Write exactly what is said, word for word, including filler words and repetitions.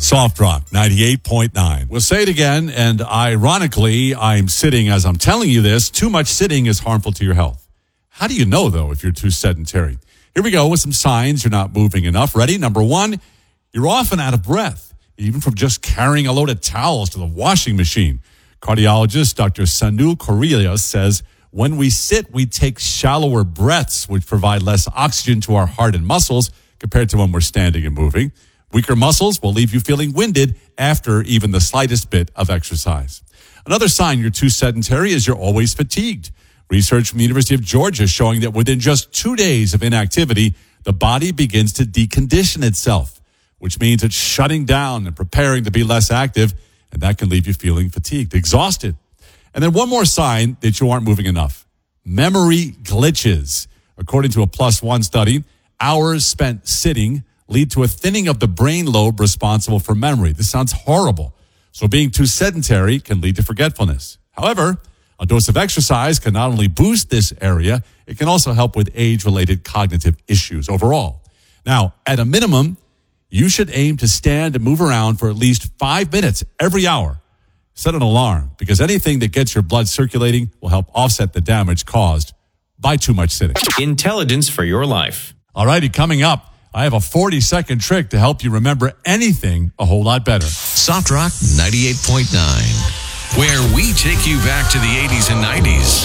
Soft Rock ninety-eight point nine. We'll say it again, and ironically, I'm sitting as I'm telling you this. Too much sitting is harmful to your health. How do you know, though, if you're too sedentary? Here we go with some signs you're not moving enough. Ready? Number one, you're often out of breath, even from just carrying a load of towels to the washing machine. Cardiologist Doctor Sanu Correia says, when we sit, we take shallower breaths, which provide less oxygen to our heart and muscles compared to when we're standing and moving. Weaker muscles will leave you feeling winded after even the slightest bit of exercise. Another sign you're too sedentary is you're always fatigued. Research from the University of Georgia showing that within just two days of inactivity, the body begins to decondition itself, which means it's shutting down and preparing to be less active, and that can leave you feeling fatigued, exhausted. And then one more sign that you aren't moving enough. Memory glitches. According to a Plus One study, hours spent sitting lead to a thinning of the brain lobe responsible for memory. This sounds horrible. So being too sedentary can lead to forgetfulness. However, a dose of exercise can not only boost this area, it can also help with age-related cognitive issues overall. Now, at a minimum, you should aim to stand and move around for at least five minutes every hour. Set an alarm, because anything that gets your blood circulating will help offset the damage caused by too much sitting. Intelligence for your life. All righty, coming up, I have a forty-second trick to help you remember anything a whole lot better. Soft Rock ninety-eight point nine, where we take you back to the eighties and nineties.